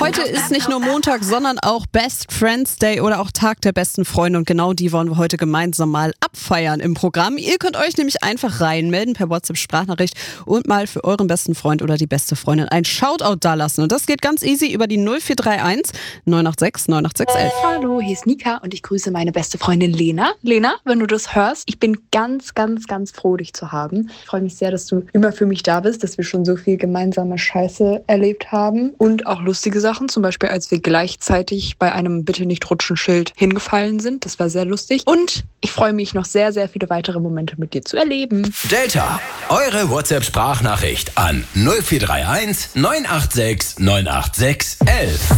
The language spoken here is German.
Heute ist nicht nur Montag, sondern auch Best Friends Day oder auch Tag der besten Freunde. Und genau die wollen wir heute gemeinsam mal abfeiern im Programm. Ihr könnt euch nämlich einfach reinmelden per WhatsApp-Sprachnachricht und mal für euren besten Freund oder die beste Freundin ein Shoutout dalassen. Und das geht ganz easy über die 0431 986 98611. Hallo, hier ist Nika und ich grüße meine beste Freundin Lena. Lena, wenn du das hörst, ich bin ganz froh, dich zu haben. Ich freue mich sehr, dass du immer für mich da bist, dass wir schon so viel gemeinsame Scheiße erlebt haben und auch lustige Sachen, zum Beispiel als wir gleichzeitig bei einem Bitte-nicht-rutschen-Schild hingefallen sind. Das war sehr lustig und ich freue mich noch sehr viele weitere Momente mit dir zu erleben. Delta, eure WhatsApp-Sprachnachricht an 0431 986 986 11.